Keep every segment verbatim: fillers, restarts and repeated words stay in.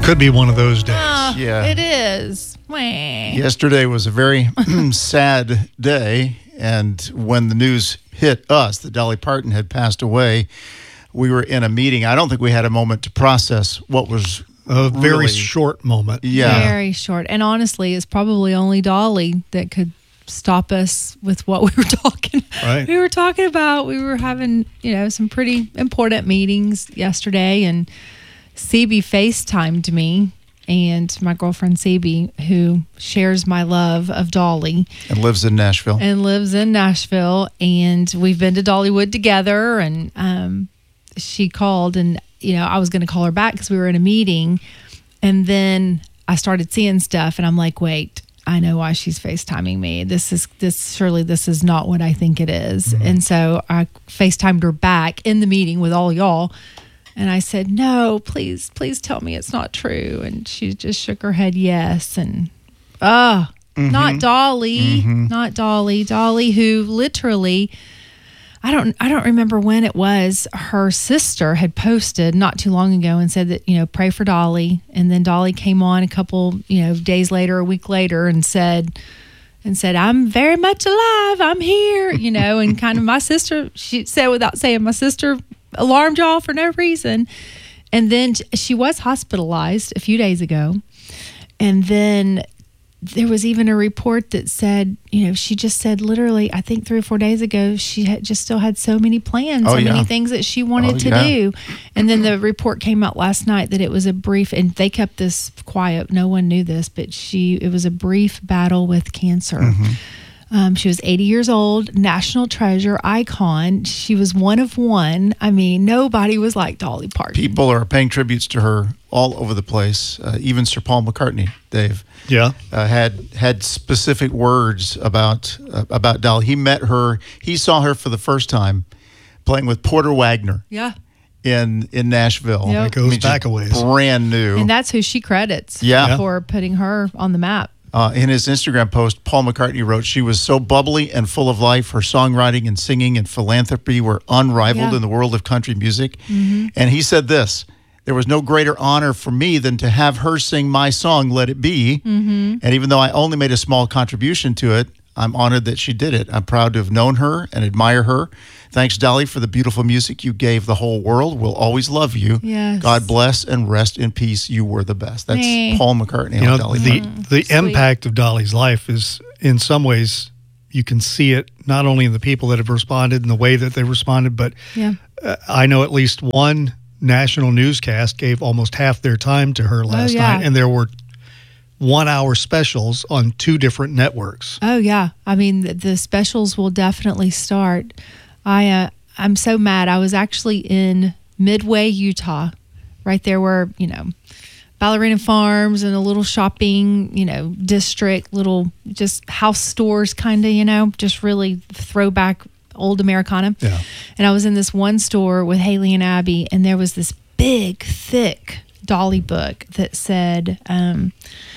Could be one of those days. Uh, Yeah. It is. Wah. Yesterday was a very sad day, and when the news hit us that Dolly Parton had passed away, we were in a meeting. I don't think we had a moment to process what was A very really, short moment. Yeah. Very short. And honestly, it's probably only Dolly that could stop us with what we were talking Right. we were talking about. We were having, you know, some pretty important meetings yesterday, and C B FaceTimed me, and my girlfriend C B, who shares my love of Dolly and lives in Nashville. and lives in Nashville, and we've been to Dollywood together, and um, she called, and you know, I was going to call her back because we were in a meeting, and then I started seeing stuff, and I'm like, wait, I know why she's FaceTiming me. This is this surely this is not what I think it is. Mm-hmm. And so I FaceTimed her back in the meeting with all y'all, and I said, no, please, please tell me it's not true. And she just shook her head yes, and oh, Mm-hmm. not Dolly, not Dolly, Dolly, who literally, I don't, I don't remember when it was. Her sister had posted not too long ago and said that, you know, pray for Dolly. And then Dolly came on a couple, you know, days later, a week later, and said, and said, I'm very much alive. I'm here, you know, and kind of my sister, she said without saying, my sister alarmed y'all for no reason. And then she was hospitalized a few days ago. And then there was even a report that said, you know, she just said literally, I think three or four days ago, she had just still had so many plans, Oh, so yeah. many things that she wanted Oh, to yeah. do. And then the report came out last night that it was a brief, and they kept this quiet. No one knew this, but she, it was a brief battle with cancer. Mm-hmm. Um, she was eighty years old, national treasure, icon. She was one of one. I mean, nobody was like Dolly Parton. People are paying tributes to her all over the place. Uh, even Sir Paul McCartney, Dave, Yeah. uh, had had specific words about uh, about Dolly. He met her. He saw her for the first time playing with Porter Wagner Yeah. in in Nashville. Yep. It goes just back a ways. brand new. And that's who she credits Yeah. for putting her on the map. Uh, in his Instagram post, Paul McCartney wrote, she was so bubbly and full of life. Her songwriting and singing and philanthropy were unrivaled Yeah. in the world of country music. And he said this, there was no greater honor for me than to have her sing my song, Let It Be. Mm-hmm. And even though I only made a small contribution to it, I'm honored that she did it. I'm proud to have known her and admire her. Thanks, Dolly, for the beautiful music you gave the whole world. We'll always love you. Yes. God bless and rest in peace. You were the best. That's Hey. Paul McCartney You on know, Dolly the, Parton. the Sweet. impact of Dolly's life is, in some ways, you can see it not only in the people that have responded and the way that they responded, but Yeah. uh, I know at least one national newscast gave almost half their time to her last yeah. night, and there were one-hour specials on two different networks. Oh yeah, I mean the, the specials will definitely start. I uh, I'm so mad. I was actually in Midway, Utah, right there where you know Ballerina Farms and a little shopping, you know, district, little just house stores, kind of, you know, just really throwback old Americana. Yeah. And I was in this one store with Haley and Abby, and there was this big, thick Dolly book that said, um,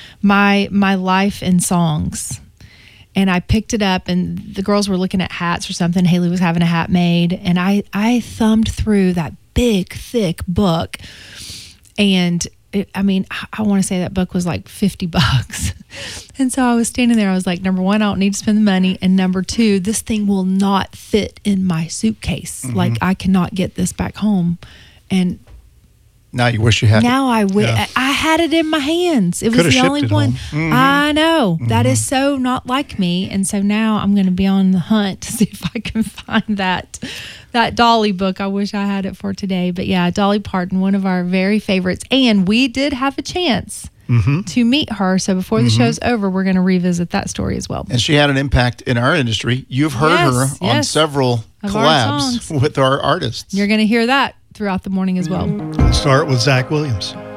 my my life in songs. And I picked it up, and the girls were looking at hats or something. Haley was having a hat made, and I I thumbed through that big thick book, and it, I mean I, I want to say that book was like fifty bucks. And so I was standing there, I was like, number one, I don't need to spend the money, and number two, this thing will not fit in my suitcase. Mm-hmm. Like I cannot get this back home. And Now you wish you had it. now I wi- Yeah. I had it in my hands. It was Coulda the shipped only it one. home. I know. That is so not like me. And so now I'm going to be on the hunt to see if I can find that that Dolly book. I wish I had it for today. But yeah, Dolly Parton, one of our very favorites. And we did have a chance to meet her. So before the show's over, we're going to revisit that story as well. And she had an impact in our industry. You've heard Yes, her on yes. several Of our collabs songs. with our artists. You're going to hear that throughout the morning as well. Let's start with Zach Williams.